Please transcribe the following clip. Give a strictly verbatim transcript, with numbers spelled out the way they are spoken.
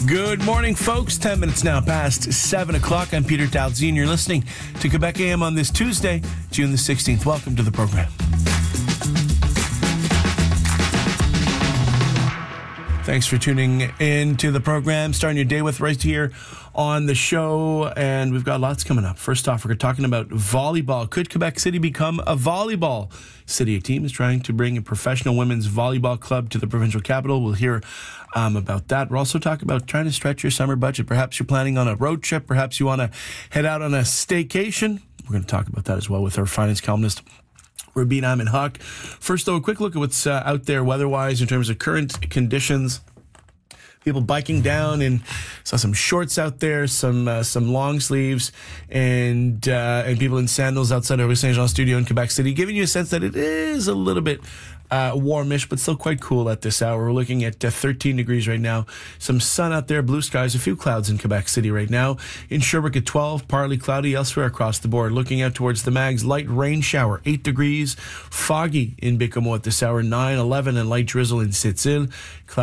Good morning, folks. ten minutes now past seven o'clock. I'm Peter Dalzine. You're listening to Quebec A M on this Tuesday, June the sixteenth. Welcome to the program. Thanks for tuning in to the program. Starting your day with right here on the show, and we've got lots coming up. First off, we're talking about volleyball. Could Quebec City become a volleyball city? A team is trying to bring a professional women's volleyball club to the provincial capital. We'll hear um, about that. We're also talking about trying to stretch your summer budget. Perhaps you're planning on a road trip. Perhaps you want to head out on a staycation. We're going to talk about that as well with our finance columnist, Rabina Ahmed Haq. First, though, a quick look at what's uh, out there weather-wise in terms of current conditions. People biking down, and saw some shorts out there, some uh, some long sleeves, and uh, and people in sandals outside our Saint Jean studio in Quebec City, giving you a sense that it is a little bit uh, warmish, but still quite cool at this hour. We're looking at uh, thirteen degrees right now. Some sun out there, blue skies, a few clouds in Quebec City right now. In Sherbrooke at twelve, partly cloudy elsewhere across the board. Looking out towards the Mags, light rain shower, eight degrees. Foggy in Bécomo at this hour, nine, eleven, and light drizzle in Sept-Îles.